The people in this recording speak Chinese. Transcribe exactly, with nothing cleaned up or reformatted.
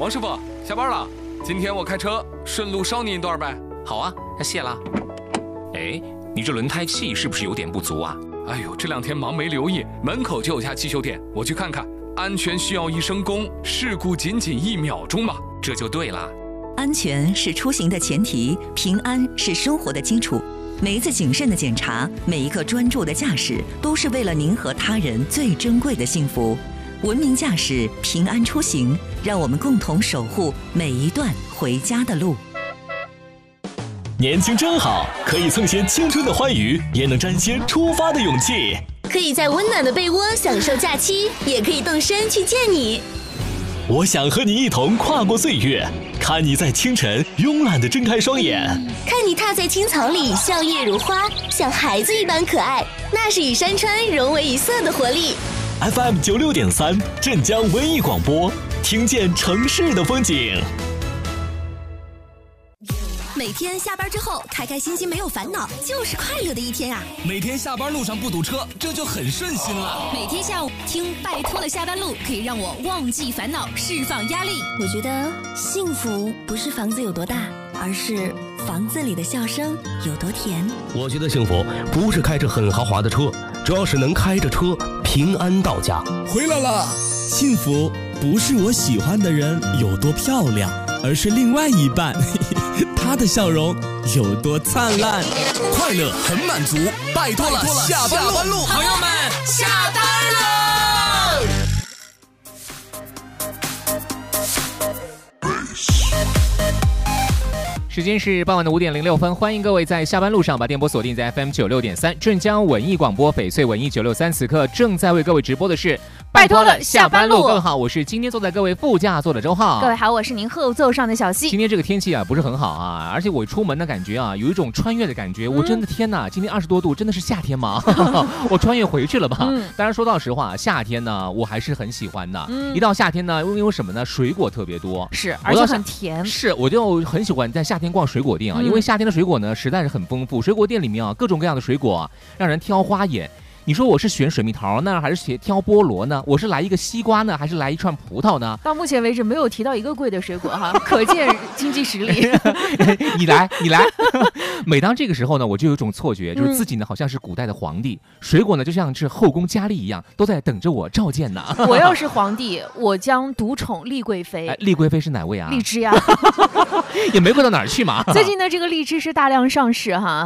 王师傅，下班了，今天我开车顺路捎你一段呗。 好啊，那谢了。哎，你这轮胎气是不是有点不足啊？ 哎呦，这两天忙没留意，门口就有家汽修店，我去看看。安全需要一生功，事故仅仅一秒钟嘛， 这就对了。 安全是出行的前提，平安是生活的基础。每一次谨慎的检查，每一个专注的驾驶，都是为了您和他人最珍贵的幸福。文明驾驶，平安出行，让我们共同守护每一段回家的路。 年轻真好，可以蹭些青春的欢愉，也能沾些出发的勇气。 可以在温暖的被窝享受假期，也可以动身去见你。 我想和你一同跨过岁月，看你在清晨慵懒地睁开双眼， 看你踏在青草里笑靥如花，像孩子一般可爱，那是与山川融为一色的活力。 F M 九六点三，镇江文艺广播，听见城市的风景。 每天下班之后，开开心心没有烦恼，就是快乐的一天啊！ 每天下班路上不堵车，这就很顺心了。 每天下午听《拜托了下班路》，可以让我忘记烦恼，释放压力。 我觉得幸福不是房子有多大，而是房子里的笑声有多甜。 我觉得幸福不是开着很豪华的车，主要是能开着车平安到家。 回来了，幸福不是我喜欢的人有多漂亮，而是另外一半他的笑容有多灿烂。快乐很满足，拜托了下班路，朋友们下班喽！ 时间是傍晚的五点零六分，欢迎各位在下班路上把电波锁定在 F M 九六点三，镇江文艺广播翡翠文艺九六三，此刻正在为各位直播的是拜托了下班路。各位好，我是今天坐在各位副驾座的周浩。 各位好，我是您后座上的小溪。 今天这个天气啊不是很好啊，而且我出门的感觉啊有一种穿越的感觉，嗯、我真的天哪，今天二十多度，真的是夏天吗？我穿越回去了吧？嗯、当然说到实话，夏天呢我还是很喜欢的。嗯、一到夏天呢，因为什么呢？水果特别多， 是而且很甜。 是，我就很喜欢在夏天逛水果店啊。因为夏天的水果呢实在是很丰富，水果店里面啊各种各样的水果、啊、让人挑花眼。你说我是选水蜜桃呢，还是挑菠萝呢？我是来一个西瓜呢，还是来一串葡萄呢？ 到目前为止没有提到一个贵的水果哈，可见经济实力。 你来，你来。每当这个时候呢，我就有一种错觉，就是自己呢好像是古代的皇帝，水果呢就像是后宫佳丽一样，都在等着我召见呢。 我要是皇帝，我将独宠丽贵妃。 哎，丽贵妃是哪位啊？ 荔枝呀， 也没贵到哪儿去嘛。 最近呢，这个荔枝是大量上市哈。